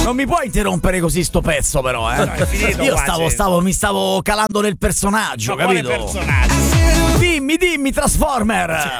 Non mi puoi interrompere così sto pezzo, però, No, è finito, Io quasi. mi stavo calando nel personaggio, Ma quale capito? personaggio? Dimmi, Transformer.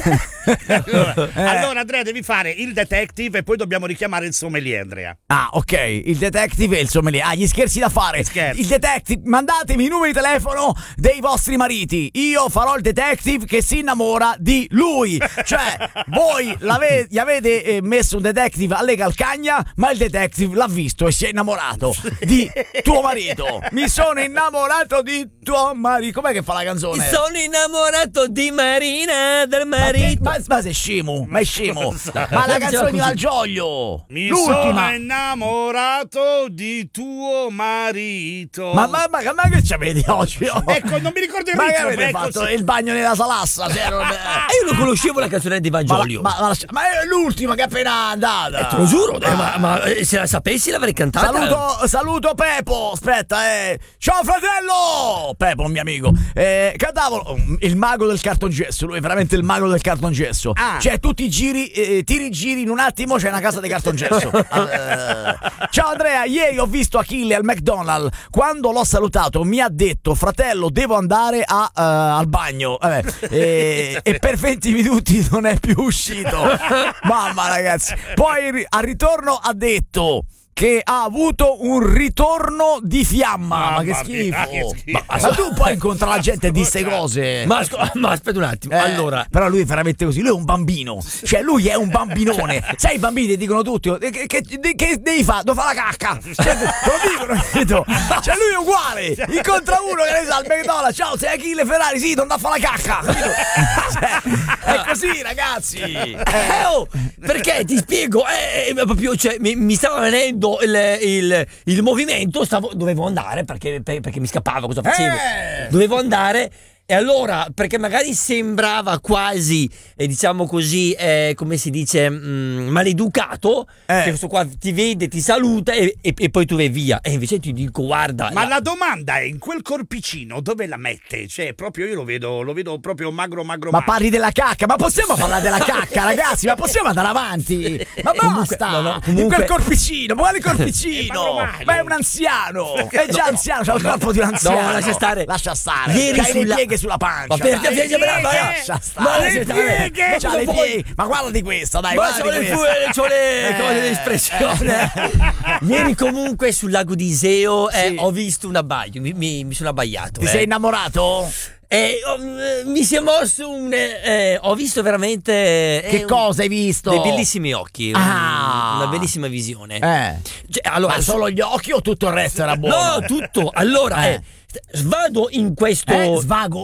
Allora, Andrea, devi fare il detective e poi dobbiamo richiamare il sommelier, Andrea. Ah, ok, il detective e il sommelier. Ah, gli scherzi da fare. Scherzi. Il detective, mandatemi i numeri di telefono dei vostri mariti. Io farò il detective che si innamora di lui. Cioè, voi gli avete messo un detective alle calcagna, ma il detective l'ha visto e si è innamorato di tuo marito. Mi sono innamorato di tuo marito. Com'è che fa la canzone? Sono innamorato di Marina, del marito. Ma sei scemo, ma è scemo. Ma la canzone di Malgioglio. Mi l'ultima. sono innamorato di tuo marito. Ma che ci avete oggi? Ecco, non mi ricordo il Ma che ritmo, avete ecco, fatto? sì. Il bagno nella salassa? Io non conoscevo la canzone di Vangiolio. Ma è l'ultima che è appena andata. Te lo giuro, ma se la sapessi l'avrei cantata. Saluto Pepo. Aspetta, ciao fratello! Pepo, un mio amico. Cantavo il mago del cartongesso. Lui è veramente il mago del cartongesso. Cioè, tu ti rigiri in un attimo, c'è una casa di cartongesso. Ciao Andrea, ieri ho visto Achille al McDonald's. Quando l'ho salutato mi ha detto: fratello, devo andare al bagno. E per 20 minuti non è più uscito. Mamma, ragazzi. Poi al ritorno ha detto che ha avuto un ritorno di fiamma. Ma che schifo. Ma tu puoi incontrare la gente e di queste cose. Ma aspetta un attimo. Allora, però lui è veramente così. Lui è un bambino. Cioè, lui è un bambinone. Sai, i bambini ti dicono tutti: che devi fare? Devo fare la cacca. Cioè, te lo dicono, capito? Cioè, lui è uguale. Incontra uno che ne sa al McDonald's. Ciao, sei Achille Ferrari? Sì, non da fare la cacca. Capito? Cioè, è così, ragazzi. perché ti spiego, proprio, cioè, mi stava venendo il movimento, dovevo andare perché mi scappava, cosa facevo? Dovevo andare. E allora, perché magari sembrava quasi, diciamo così, come si dice, maleducato, che questo qua ti vede, ti saluta e poi tu vai via. E invece ti dico, guarda. Ma la domanda è, in quel corpicino dove la mette? Cioè, proprio io lo vedo proprio magro. Ma parli della cacca? Ma possiamo parlare della cacca, ragazzi? Ma possiamo andare avanti? Ma basta! Comunque, in quel corpicino, ma quale corpicino? È ma è un anziano! È già anziano, c'ha il corpo di un anziano! No, lascia stare. Ieri c'hai le pieghe sulla pancia! Ma perché lascia stare! C'ha le pieghe! Ma guarda di questa, dai! Ma c'ho le cose di espressione. Ieri comunque sul lago di Iseo ho visto un abbaglio, mi sono abbaiato. Ti sei innamorato? Mi si è mosso ho visto veramente che cosa hai visto? Dei bellissimi occhi, una bellissima visione. Cioè, allora, ma solo gli occhi o tutto il resto era buono? No, tutto. Allora vado in questo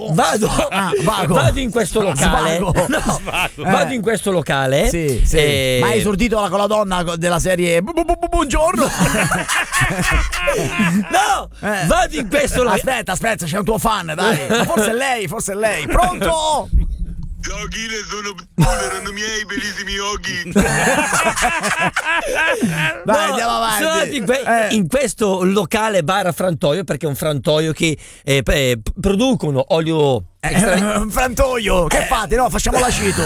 vado in questo locale. Vado in questo locale. Sì. Ma hai esordito con la donna della serie buongiorno? No, vado in questo locale. Aspetta, c'è un tuo fan, dai. Ma forse è lei. Pronto? Ciao Achille, erano miei bellissimi occhi. Dai, andiamo avanti. In questo locale bar frantoio, perché è un frantoio che producono olio un frantoio, che fate? No, facciamo l'aceto.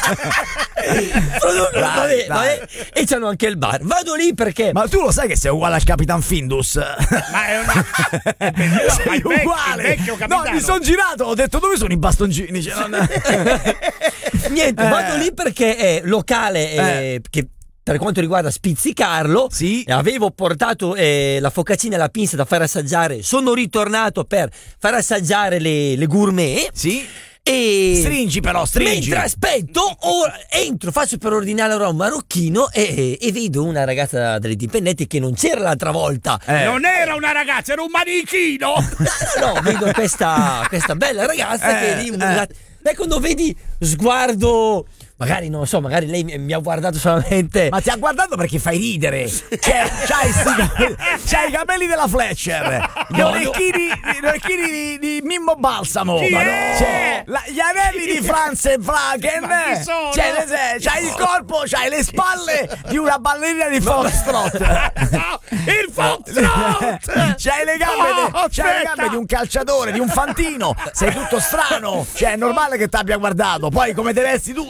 Vabbè. E c'hanno anche il bar. Vado lì perché. Ma tu lo sai che sei uguale al Capitan Findus? Ma è sei uguale. No, mi sono girato, ho detto dove sono i bastoncini? Niente, vado lì perché è locale che per quanto riguarda spizzicarlo, avevo portato la focaccina e la pinza da far assaggiare. Sono ritornato per far assaggiare le gourmet. E stringi. Mentre aspetto, entro, faccio per ordinare un marocchino e vedo una ragazza delle dipendenti che non c'era l'altra volta. Non era una ragazza, era un manichino. No, vedo questa bella ragazza che lì quando vedi sguardo. Magari non so, magari lei mi ha guardato solamente. Ma ti ha guardato perché fai ridere. Cioè, c'hai i capelli della Fletcher, gli orecchini di Mimmo Balsamo. Cioè, gli anelli di Franz e Franken. C'hai il corpo, c'hai le spalle di una ballerina di Foxtrot. Il Foxtrot! C'hai le gambe di un calciatore, di un fantino. Sei tutto strano. Cioè, è normale che ti abbia guardato. Poi come te vesti tu, tutto color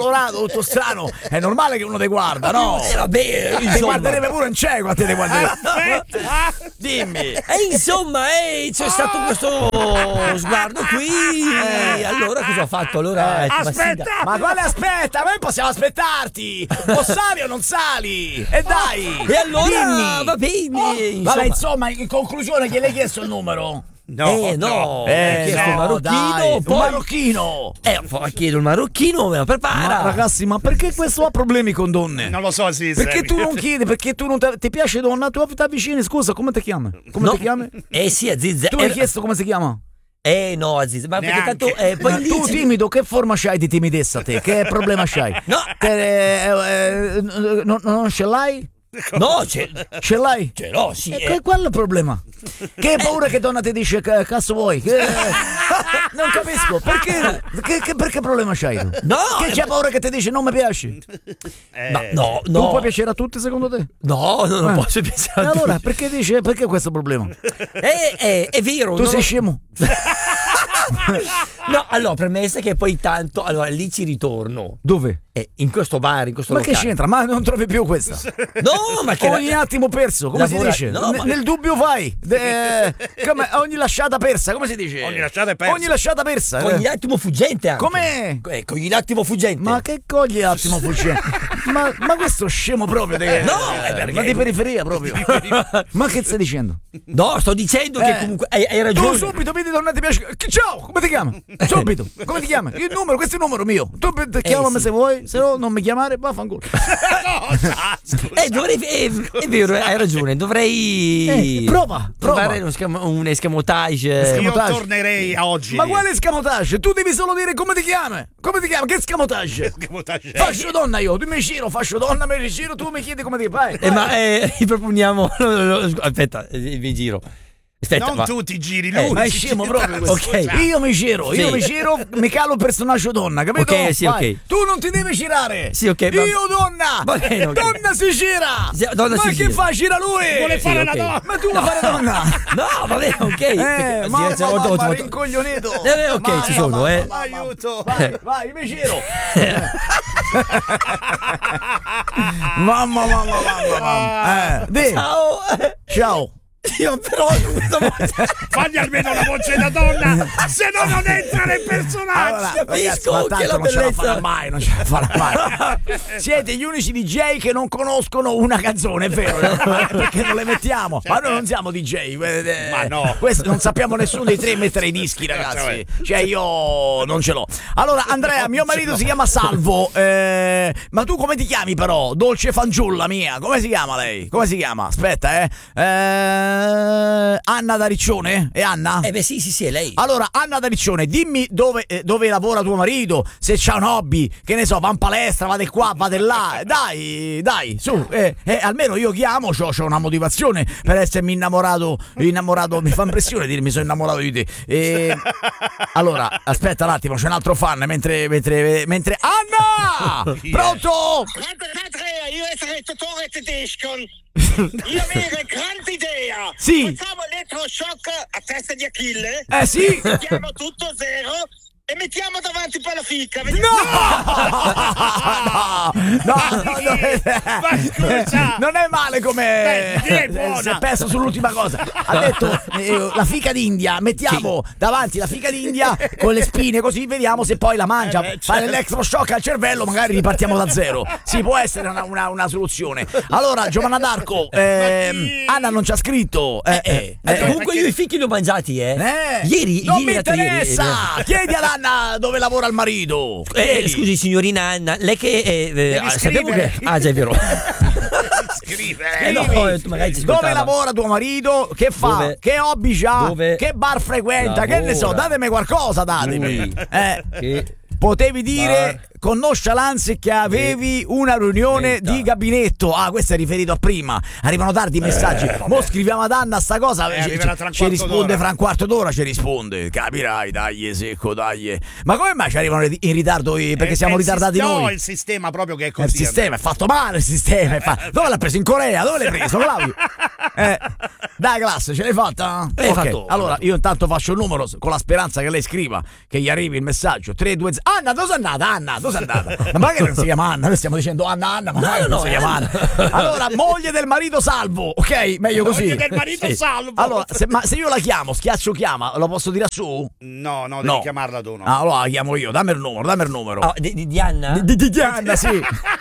colorato, tutto strano. È normale che uno te guarda, no? Vabbè, Ti insomma. guarderebbe pure in cieco a te te guarderebbe. Dimmi. E insomma, c'è stato questo sguardo qui. Allora cosa ho fatto? Allora, Aspetta! Ma quale aspetta? Noi possiamo aspettarti! O sali o non sali! E dai! E allora Dimmi. va bene. Vabbè, insomma, in conclusione, chi le hai chiesto il numero? No, ho chiesto un marocchino, dai, poi un marocchino! poi chiedo il marocchino, me lo prepara. Ma ragazzi, ma perché questo ha problemi con donne? Non lo so, sì. Perché tu non chiedi, perché tu non ti piace donna, tu ti avvicini, scusa, come ti chiami? Come ti chiami? Sì, Aziz. Tu hai chiesto come si chiama? No, Aziz, ma perché tanto Neanche. poi Ma lì tu timido, che forma c'hai di timidezza te? Che problema c'hai? No. Non ce l'hai? No, Ce l'hai? ce l'ho, sì. Qual è il problema? Che hai paura che donna ti dice cazzo vuoi? Non capisco, perché problema c'hai tu? No, Che c'è paura che ti dice non mi piaci? ma no, Non puoi piacere a tutti secondo te? No, non posso E pensare. allora perché dice perché questo problema? È vero. Tu non sei lo- scemo? No, allora, premessa che poi tanto, allora lì ci ritorno. Dove? In questo bar, in questo Ma che locale. c'entra? Ma non trovi più questa? No, ma che Ogni attimo perso, come lavora- si dice? no, ma- Nel dubbio fai. Ogni lasciata persa, come si dice? Ogni lasciata è persa. Ogni lasciata persa. cogli attimo fuggente anche. Com'è? Cogli l'attimo fuggente. Ma che cogli attimo fuggente? ma questo scemo proprio No, perché- ma di periferia proprio. Ma che stai dicendo? No, sto dicendo che comunque hai Tu ragione. subito vedi donna ti piace. Ciao, come ti chiami? Subito, come ti chiami? Il numero, questo è il numero mio. Tu chiamami sì. se vuoi, se no non mi chiamare, vaffanculo. Dovrei, è vero, hai ragione. Dovrei prova. trovare un escamotage. Io tornerei a oggi. Ma quale escamotage? Tu devi solo dire come ti chiami. Come ti chiami? Che escamotage? Faccio donna io, tu mi giro, faccio donna, mi giro, tu mi chiedi come ti fai. Ma riproponiamo. Aspetta, mi giro. Aspetta, Non ma- tu ti giri, lui. Ma è si scemo gira. proprio questo. Ok. Io mi giro, mi calo il personaggio donna, capito? Ok, sì, Vai. ok. Tu non ti devi girare. Sì, ok, Io donna. Va bene, ok. Donna si gira. Sì, donna ma si che gira. fa? Gira lui. Vuole fare ok. la donna. Ma tu vuoi fare donna? No, va bene, ok. Ma rincoglionito. Ok, ci sono, Aiuto. Vai, mi giro. mamma. Ciao. Ciao. Io però Fagli almeno una voce da donna, se no non entra nel personaggio. capisco ma che tanto la non ce la bellezza- farà mai, non ce la farà mai. Siete gli unici DJ che non conoscono una canzone, è vero? Perché non le mettiamo? Ma noi non siamo DJ. Ma no. Questo non sappiamo nessuno dei tre mettere i dischi, ragazzi. Cioè io non ce l'ho. Allora, Andrea, mio marito si chiama Salvo. Ma tu come ti chiami però? Dolce fanciulla mia. Come si chiama lei? Come si chiama? Aspetta, Anna da Riccione? È Anna? sì, è lei. Allora, Anna da Riccione, dimmi dove lavora tuo marito, se c'ha un hobby, che ne so, va in palestra, va di qua, va di là. Dai, su, almeno io chiamo, c'ho una motivazione per essermi innamorato, mi fa impressione dirmi sono innamorato di te. Allora, aspetta un attimo, c'è un altro fan mentre Anna! Pronto? Andrea, io essere tutore tedesco. Io avere grande idea. Sì. Facciamo elettroshock a testa di Achille. Sì. Mettiamo tutto zero e mettiamo davanti poi la fica. Ma scusa. Non è male come Beh, è buona. si è perso sull'ultima cosa. Ha detto la fica d'India, mettiamo davanti la fica d'India con le spine così vediamo se poi la mangia. Fare l'elettroshock al cervello, magari ripartiamo da zero. Sì, può essere una soluzione. Allora, Giovanna d'Arco, Anna non ci ha scritto. Comunque io i fichi li ho mangiati, Ieri, non ieri mi l'altro ieri. interessa. Chiedi ad Anna dove lavora il marito. Chiedi. Scusi, signorina Anna, lei che sappiamo che scrivere. già è vero. Scrivere. No, magari ci Dove ascoltava. lavora tuo marito? Che fa? Dove? Che hobby c'ha? Dove? Che bar frequenta? Che ne so, Lavora. datemi qualcosa, datemi. Lui. Che Potevi dire con nonchalance che avevi una riunione Aspetta. di gabinetto. Ah, questo è riferito a prima. Arrivano tardi i messaggi. Mo scriviamo ad Anna sta cosa. arriverà tra un Ci quarto risponde d'ora. fra un quarto d'ora. Ci risponde. Capirai, dai, secco, dai. Ma come mai ci arrivano in ritardo? Perché siamo ritardati No, noi. il sistema proprio che è Il così. sistema è fatto male, il sistema dove l'ha preso? In Corea? Dove l'hai preso, Claudio? Dai, classe, ce l'hai fatta? Ok, fatto. allora io intanto faccio il numero con la speranza che lei scriva, che gli arrivi il messaggio 320. Anna, dove sei andata? Anna, dove Cosa è andata? Ma magari non si chiama Anna, noi stiamo dicendo Anna, ma magari non si chiama Anna. Allora, moglie del marito Salvo, ok? Meglio così. Moglie del marito Salvo. Allora, se io la chiamo, schiaccio chiama, lo posso dire su? No, devi chiamarla tu, no. Allora la chiamo io, dammi il numero. Ah, di Anna? Di Anna, sì.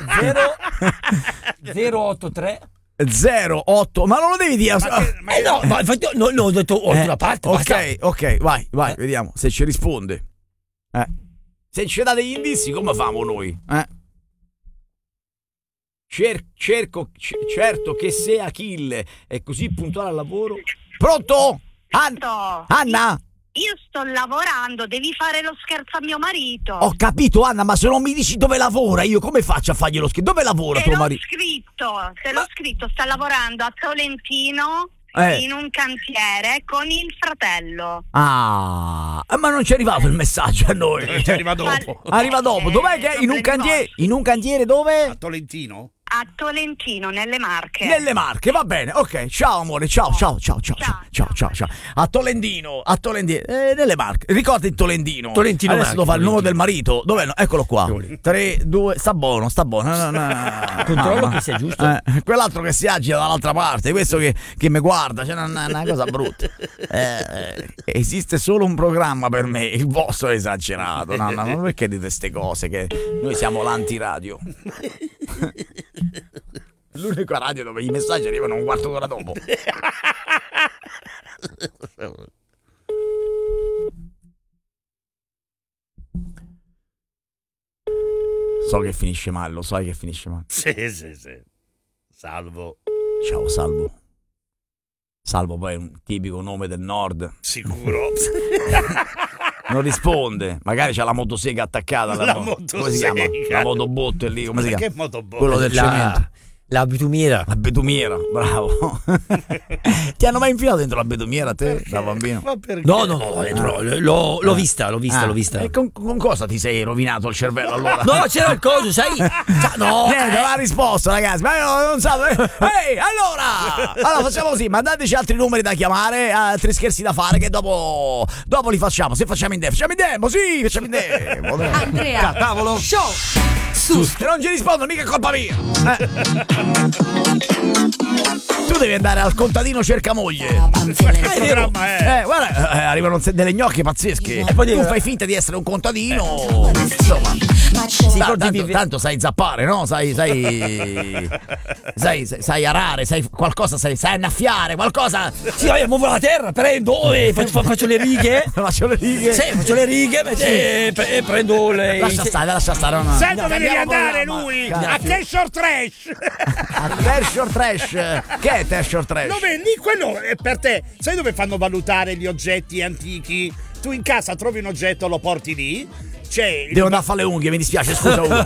083 08, ma non lo devi dire. no, ma infatti no, ho detto oltre una parte. Ok, vai, vediamo se ci risponde. Se ci dà degli indizi, come famo noi? Certo che se Achille è così puntuale al lavoro. Pronto? Anna? Io sto lavorando, devi fare lo scherzo a mio marito. Ho capito, Anna, ma se non mi dici dove lavora, io come faccio a fargli lo scherzo? Dove lavora tuo marito? Te l'ho scritto, sta lavorando a Tolentino in un cantiere con il fratello. Ah, ma non ci è arrivato il messaggio a noi. Ci arriva dopo. Arriva dopo. Dov'è che è? In un cantiere dove? A Tolentino? A Tolentino, nelle Marche. Nelle Marche, va bene, ok. Ciao amore, ciao. A Tolentino, nelle Marche. Ricordi il Tolentino? Tolentino adesso Marche, devo fare il numero Tolentino. del marito. Dov'è? Eccolo qua. 3, 2, sta buono. Controllo che sia giusto. Quell'altro che si agita dall'altra parte, questo che mi guarda, c'è una cosa brutta. Esiste solo un programma per me, il vostro è esagerato. No, perché dite queste cose? Che noi siamo l'antiradio. L'unica radio dove i messaggi arrivano un quarto d'ora dopo. So che finisce male, lo sai che finisce male. Sì. Salvo. Ciao Salvo. Salvo poi è un tipico nome del nord. Sicuro. Non risponde, magari c'ha la motosega attaccata. Come si chiama? La motobotte lì, come si chiama? Che motobotte? Quello del cemento. La bitumiera. La betumiera, bravo. Ti hanno mai infilato dentro la betumiera a te da bambino? Ma perché? No, l'ho vista. E con cosa ti sei rovinato il cervello allora? No, c'era il coso, sai? No, niente, la risposta, ragazzi. Ma io non so. Ehi, allora facciamo così, mandateci altri numeri da chiamare, altri scherzi da fare che dopo li facciamo. Se facciamo in demo, sì, facciamo in demo. Andrea, cavolo. Show. Se non ci rispondo, mica è colpa mia. Tu devi andare al contadino cerca moglie. Guarda, arrivano delle gnocche pazzesche. E poi tu fai finta di essere un contadino. Insomma, tanto sai zappare, no? Sai arare, sai qualcosa, sai annaffiare qualcosa. Sì, io muovo la terra, prendo e faccio le righe. Faccio le righe. Sì, faccio le righe e prendo le. Lascia stare. Sai dove devi andare lui? A Cash or Trash. A Cash or Trash. Che è Cash or Trash? Dove lì quello è per te. Sai dove fanno valutare gli oggetti antichi? Tu in casa trovi un oggetto, lo porti lì. Devo andare a fare le unghie, mi dispiace, scusa.